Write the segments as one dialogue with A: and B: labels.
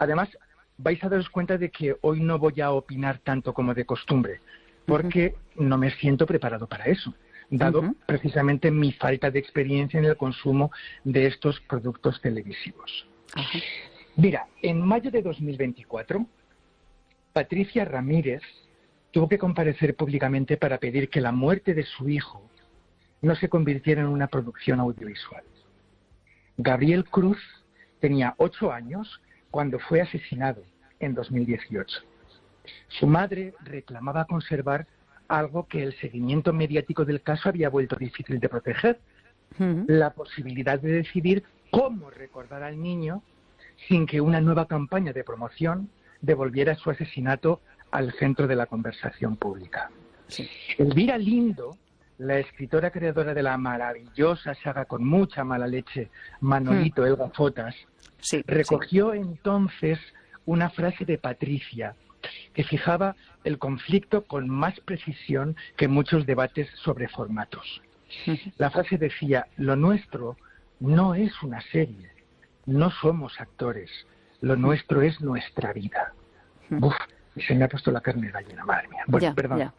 A: Además, vais a daros cuenta de que hoy no voy a opinar tanto como de costumbre, porque no me siento preparado para eso, dado precisamente mi falta de experiencia en el consumo de estos productos televisivos. Mira, en mayo de 2024, Patricia Ramírez tuvo que comparecer públicamente para pedir que la muerte de su hijo no se convirtiera en una producción audiovisual. Gabriel Cruz tenía 8 años cuando fue asesinado en 2018. Su madre reclamaba conservar algo que el seguimiento mediático del caso había vuelto difícil de proteger, la posibilidad de decidir cómo recordar al niño sin que una nueva campaña de promoción devolviera su asesinato al centro de la conversación pública.
B: Sí.
A: Elvira Lindo, la escritora creadora de la maravillosa saga con mucha mala leche, Manolito el Gafotas, recogió entonces una frase de Patricia que fijaba el conflicto con más precisión que muchos debates sobre formatos. La frase decía: lo nuestro no es una serie, no somos actores, lo nuestro es nuestra vida. Uf, se me ha puesto la carne de gallina, madre mía. Bueno, perdón.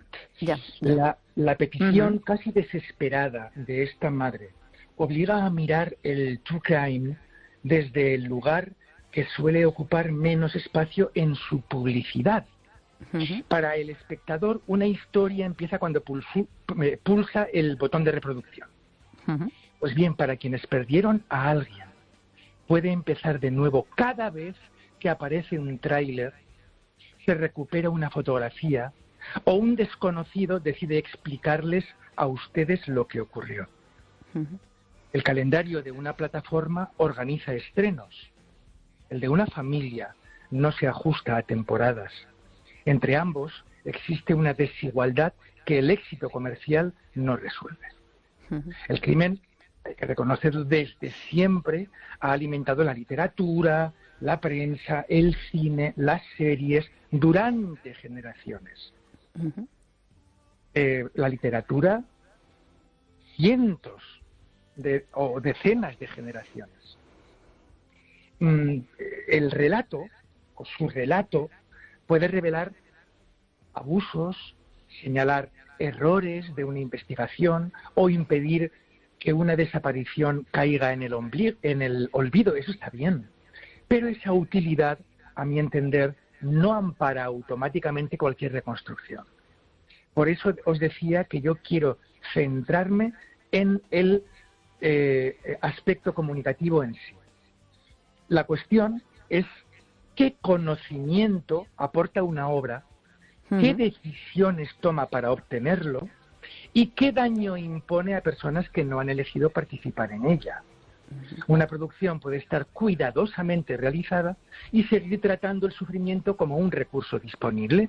A: La petición casi desesperada de esta madre obliga a mirar el true crime desde el lugar que suele ocupar menos espacio en su publicidad. Para el espectador, una historia empieza cuando pulsa el botón de reproducción. Pues bien, para quienes perdieron a alguien, puede empezar de nuevo cada vez que aparece un tráiler, se recupera una fotografía o un desconocido decide explicarles a ustedes lo que ocurrió. El calendario de una plataforma organiza estrenos. El de una familia no se ajusta a temporadas. Entre ambos existe una desigualdad que el éxito comercial no resuelve. El crimen, hay que reconocerlo, desde siempre ha alimentado la literatura, la prensa, el cine, las series, durante generaciones. La literatura, cientos o decenas de generaciones. El relato, o su relato, puede revelar abusos, señalar errores de una investigación o impedir que una desaparición caiga en el olvido. Eso está bien. Pero esa utilidad, a mi entender, no ampara automáticamente cualquier reconstrucción. Por eso os decía que yo quiero centrarme en el aspecto comunicativo en sí. La cuestión es qué conocimiento aporta una obra, qué decisiones toma para obtenerlo y qué daño impone a personas que no han elegido participar en ella. Una producción puede estar cuidadosamente realizada y seguir tratando el sufrimiento como un recurso disponible.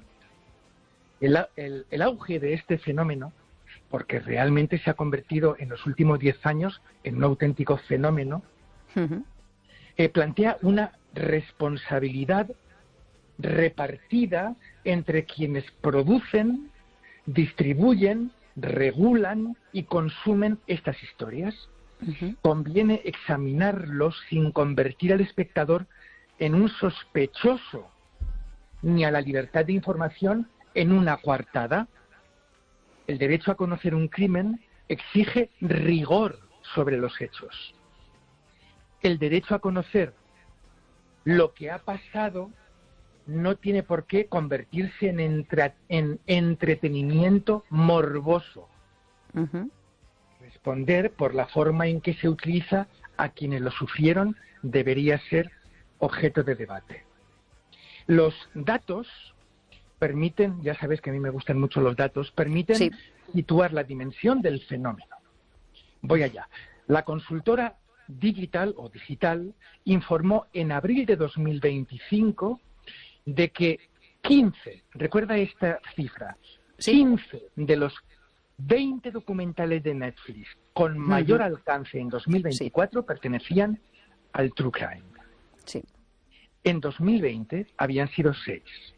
A: El auge de este fenómeno, porque realmente se ha convertido en los últimos 10 años en un auténtico fenómeno, plantea una responsabilidad repartida entre quienes producen, distribuyen, regulan y consumen estas historias. Conviene examinarlos sin convertir al espectador en un sospechoso, ni a la libertad de información en una coartada. El derecho a conocer un crimen exige rigor sobre los hechos. El derecho a conocer lo que ha pasado no tiene por qué convertirse en entretenimiento morboso. Responder por la forma en que se utiliza a quienes lo sufrieron debería ser objeto de debate. Los datos permiten, ya sabes que a mí me gustan mucho los datos, permiten situar la dimensión del fenómeno. Voy allá. La consultora Digital informó en abril de 2025 de que 15, recuerda esta cifra, 15 de los 20 documentales de Netflix con mayor alcance en 2024 pertenecían al True Crime. En 2020 habían sido 6.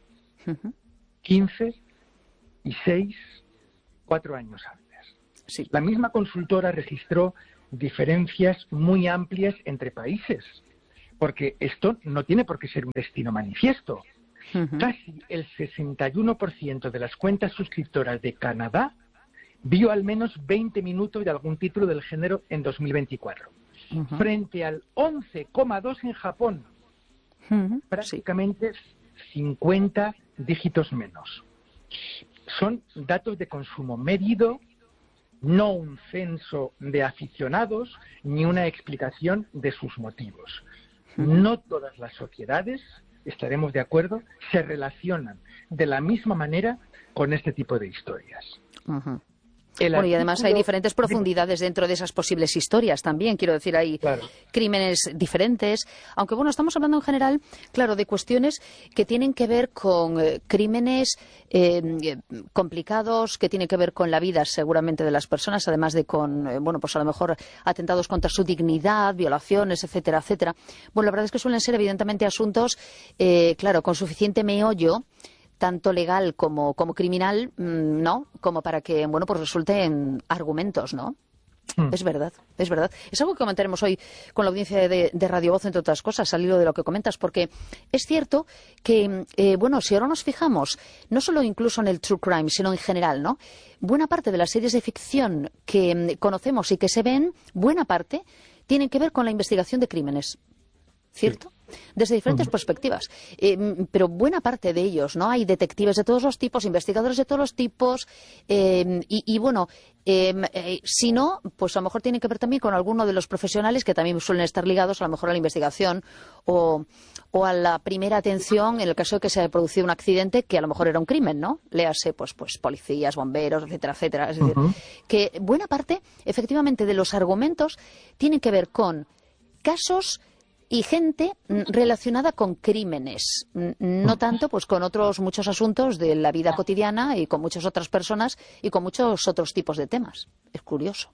A: 15 y 6, 4 años antes. La misma consultora registró diferencias muy amplias entre países. porque esto no tiene por qué ser un destino manifiesto. Casi el 61% de las cuentas suscriptoras de Canadá vio al menos 20 minutos de algún título del género en 2024, frente al 11,2% en Japón, prácticamente 50 dígitos menos. Son datos de consumo medido, no un censo de aficionados ni una explicación de sus motivos. No todas las sociedades, estaremos de acuerdo, se relacionan de la misma manera con este tipo de historias.
B: Bueno, y además hay diferentes profundidades dentro de esas posibles historias también. Quiero decir, hay crímenes diferentes. Aunque, bueno, estamos hablando en general, claro, de cuestiones que tienen que ver con crímenes complicados, que tienen que ver con la vida, seguramente, de las personas, además de con, bueno, pues a lo mejor atentados contra su dignidad, violaciones, etcétera, etcétera. Bueno, la verdad es que suelen ser, evidentemente, asuntos, claro, con suficiente meollo, tanto legal como criminal, ¿no? Como para que, bueno, pues resulten argumentos, ¿no? Es verdad, es verdad. Es algo que comentaremos hoy con la audiencia de Radio Voz, entre otras cosas, al hilo de lo que comentas, porque es cierto que, bueno, si ahora nos fijamos, no solo incluso en el true crime, sino en general, ¿no? Buena parte de las series de ficción que conocemos y que se ven, buena parte, tienen que ver con la investigación de crímenes. ¿Cierto? Desde diferentes perspectivas. Pero buena parte de ellos, ¿no? Hay detectives de todos los tipos, investigadores de todos los tipos, y bueno, si no, pues a lo mejor tienen que ver también con alguno de los profesionales que también suelen estar ligados a lo mejor a la investigación o a la primera atención en el caso de que se haya producido un accidente que a lo mejor era un crimen, ¿no? Léase, pues policías, bomberos, etcétera, etcétera. Es decir, que buena parte, efectivamente, de los argumentos tienen que ver con casos y gente relacionada con crímenes, no tanto pues con otros muchos asuntos de la vida cotidiana y con muchas otras personas y con muchos otros tipos de temas. Es curioso.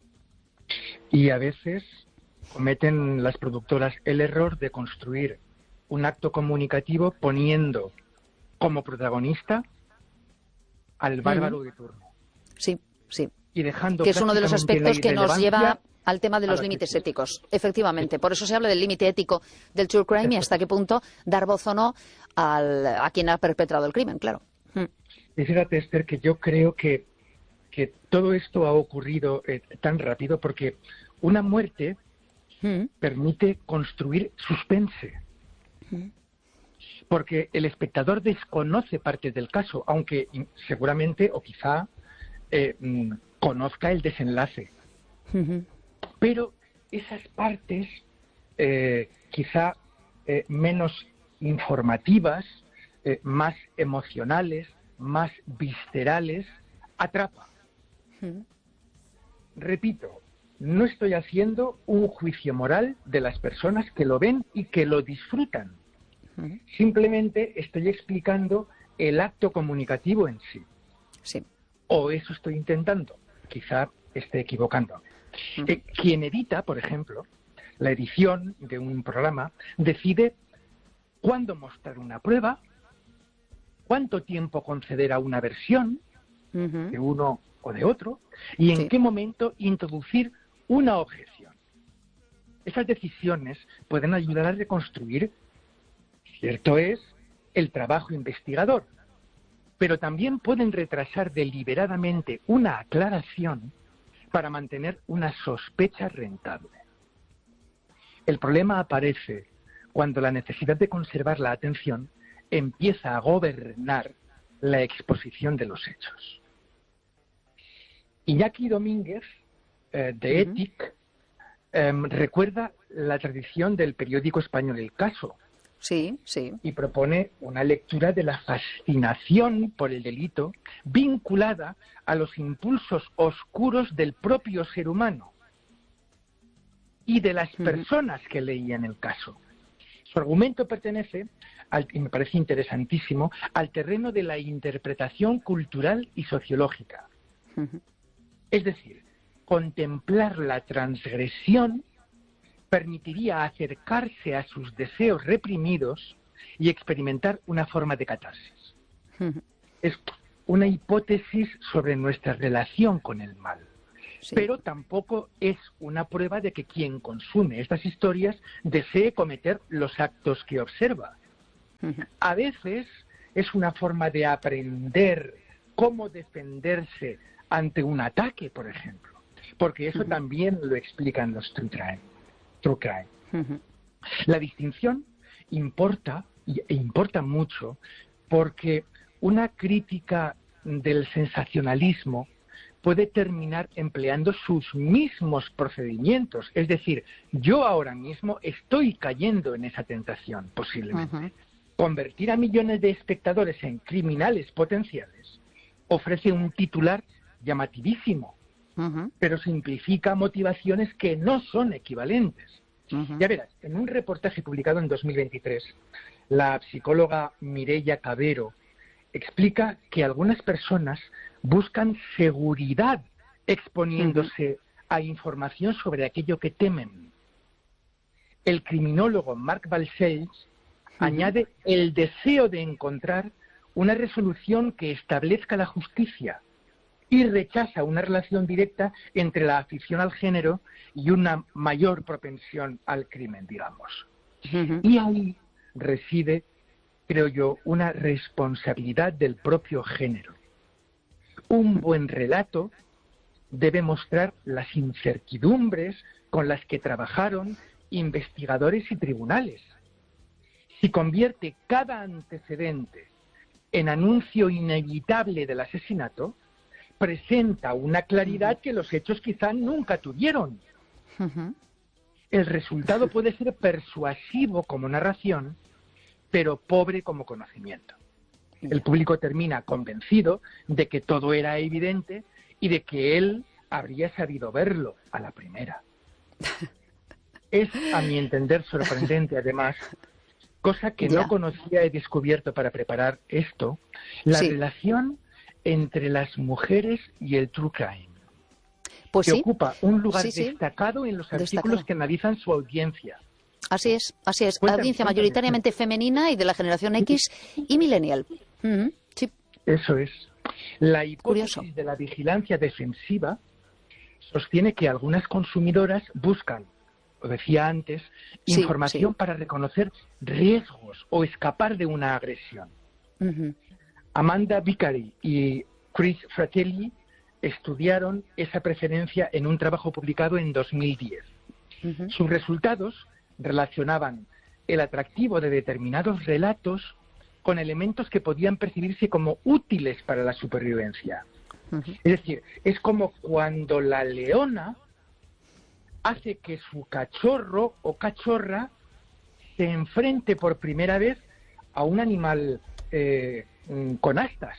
A: Y a veces cometen las productoras el error de construir un acto comunicativo poniendo como protagonista al bárbaro de turno.
B: Sí, sí.
A: Y dejando
B: que es uno de los aspectos que nos lleva al tema de los límites éticos. Efectivamente. Por eso se habla del límite ético del true crime y hasta qué punto dar voz o no a quien ha perpetrado el crimen, claro.
A: Y fíjate, Esther, que yo creo que todo esto ha ocurrido tan rápido porque una muerte permite construir suspense. Porque el espectador desconoce partes del caso, aunque seguramente o quizá conozca el desenlace. Pero esas partes, quizá menos informativas, más emocionales, más viscerales, atrapa. Repito, no estoy haciendo un juicio moral de las personas que lo ven y que lo disfrutan. Simplemente estoy explicando el acto comunicativo en sí.
B: Sí.
A: O eso estoy intentando. Quizá esté equivocándome. Quien edita, por ejemplo, la edición de un programa, decide cuándo mostrar una prueba, cuánto tiempo conceder a una versión de uno o de otro, y en qué momento introducir una objeción. Esas decisiones pueden ayudar a reconstruir, cierto es, el trabajo investigador, pero también pueden retrasar deliberadamente una aclaración para mantener una sospecha rentable. El problema aparece cuando la necesidad de conservar la atención empieza a gobernar la exposición de los hechos. Iñaki Domínguez, de Ethic, recuerda la tradición del periódico español El Caso.
B: Sí, sí.
A: Y propone una lectura de la fascinación por el delito vinculada a los impulsos oscuros del propio ser humano y de las personas que leían el caso. Su argumento pertenece, y me parece interesantísimo, al terreno de la interpretación cultural y sociológica. Es decir, contemplar la transgresión permitiría acercarse a sus deseos reprimidos y experimentar una forma de catarsis. Es una hipótesis sobre nuestra relación con el mal. Pero tampoco es una prueba de que quien consume estas historias desee cometer los actos que observa. A veces es una forma de aprender cómo defenderse ante un ataque, por ejemplo, porque eso también lo explican los true crime. La distinción importa, e importa mucho, porque una crítica del sensacionalismo puede terminar empleando sus mismos procedimientos. Es decir, yo ahora mismo estoy cayendo en esa tentación, posiblemente. Convertir a millones de espectadores en criminales potenciales ofrece un titular llamativísimo, pero simplifica motivaciones que no son equivalentes. Ya verás, en un reportaje publicado en 2023, la psicóloga Mireia Cavero explica que algunas personas buscan seguridad exponiéndose a información sobre aquello que temen. El criminólogo Mark Balcells añade el deseo de encontrar una resolución que establezca la justicia y rechaza una relación directa entre la afición al género y una mayor propensión al crimen, digamos. Y ahí reside, creo yo, una responsabilidad del propio género. Un buen relato debe mostrar las incertidumbres con las que trabajaron investigadores y tribunales. Si convierte cada antecedente en anuncio inevitable del asesinato, presenta una claridad que los hechos quizá nunca tuvieron. El resultado puede ser persuasivo como narración, pero pobre como conocimiento. El público termina convencido de que todo era evidente y de que él habría sabido verlo a la primera. Es, a mi entender, sorprendente, además, cosa que no conocía, he descubierto para preparar esto, la relación entre las mujeres y el true crime, que ocupa un lugar destacado en los artículos que analizan su audiencia.
B: Así es. Audiencia mayoritariamente femenina y de la generación X y millennial.
A: Eso es. La hipótesis de la vigilancia defensiva sostiene que algunas consumidoras buscan, lo decía antes, información para reconocer riesgos o escapar de una agresión. Amanda Vicari y Chris Fratelli estudiaron esa preferencia en un trabajo publicado en 2010. Sus resultados relacionaban el atractivo de determinados relatos con elementos que podían percibirse como útiles para la supervivencia. Es decir, es como cuando la leona hace que su cachorro o cachorra se enfrente por primera vez a un animal con astas.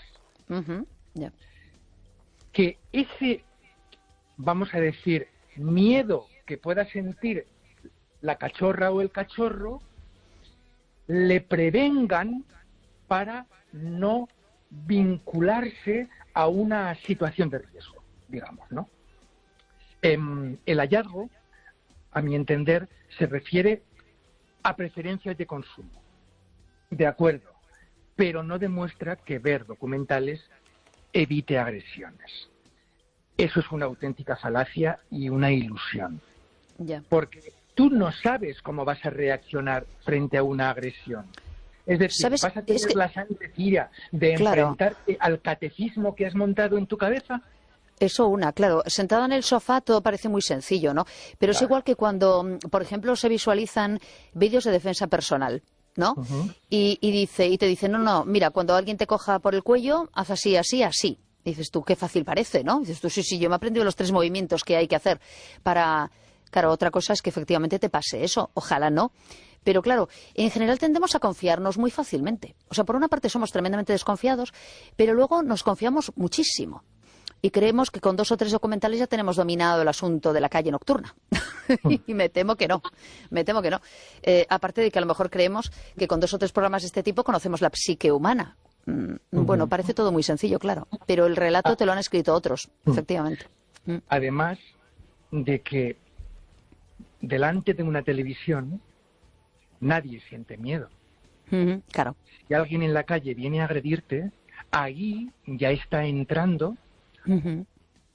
A: Que ese, vamos a decir, miedo que pueda sentir la cachorra o el cachorro, le prevengan para no vincularse a una situación de riesgo, digamos, ¿no? El hallazgo, a mi entender, se refiere a preferencias de consumo. De acuerdo, pero no demuestra que ver documentales evite agresiones. Eso es una auténtica falacia y una ilusión. Porque tú no sabes cómo vas a reaccionar frente a una agresión. Es decir, ¿vas a tener la sangre fría de enfrentarte al catecismo que has montado en tu cabeza?
B: Eso claro, sentado en el sofá todo parece muy sencillo, ¿no? Pero es igual que cuando, por ejemplo, se visualizan vídeos de defensa personal, ¿no? Y te dice, no, mira, cuando alguien te coja por el cuello, haz así, así, así. Dices tú, qué fácil parece, ¿no? Dices tú, sí, yo me he aprendido los 3 movimientos que hay que hacer para... Claro, otra cosa es que efectivamente te pase eso, ojalá no. Pero claro, en general tendemos a confiarnos muy fácilmente. O sea, por una parte somos tremendamente desconfiados, pero luego nos confiamos muchísimo. Y creemos que con 2 o 3 documentales ya tenemos dominado el asunto de la calle nocturna. Y me temo que no. Aparte de que a lo mejor creemos que con 2 o 3 programas de este tipo conocemos la psique humana. Bueno, parece todo muy sencillo, claro. Pero el relato te lo han escrito otros, efectivamente.
A: Además de que delante de una televisión nadie siente miedo.
B: Claro.
A: Si alguien en la calle viene a agredirte, ahí ya está entrando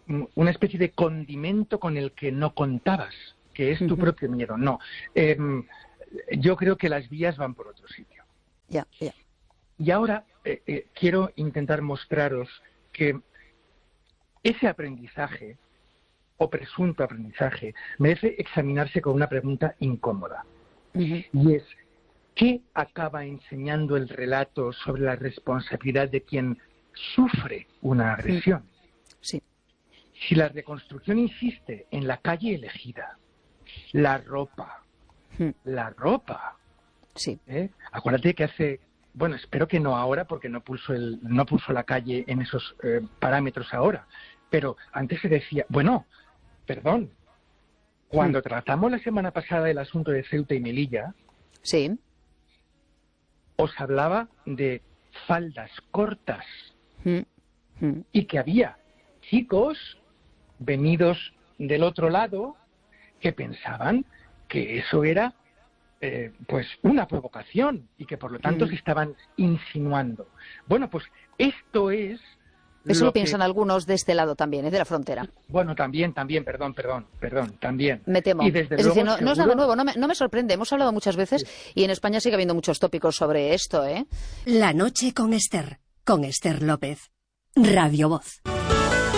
A: una especie de condimento con el que no contabas, que es tu propio miedo. No, yo creo que las vías van por otro sitio.
B: Ya.
A: Y ahora quiero intentar mostraros que ese aprendizaje, o presunto aprendizaje, merece examinarse con una pregunta incómoda. Y es, ¿qué acaba enseñando el relato sobre la responsabilidad de quien sufre una agresión?
B: Sí.
A: Si la reconstrucción insiste en la calle elegida, la ropa,
B: sí.
A: Acuérdate que hace, bueno, espero que no ahora, porque no puso la calle en esos parámetros ahora, pero antes se decía, bueno, perdón, cuando tratamos la semana pasada el asunto de Ceuta y Melilla,
B: sí,
A: os hablaba de faldas cortas y que había chicos venidos del otro lado que pensaban que eso era pues una provocación y que por lo tanto se estaban insinuando. Bueno, pues esto es...
B: Eso lo piensan algunos de este lado también, de la frontera.
A: Bueno, también, perdón, también.
B: Me temo.
A: Y desde
B: es
A: luego,
B: decir, no
A: seguro...
B: es nada nuevo, no me sorprende. Hemos hablado muchas veces y en España sigue habiendo muchos tópicos sobre esto, ¿eh?
C: La noche con Esther López. Radio Voz.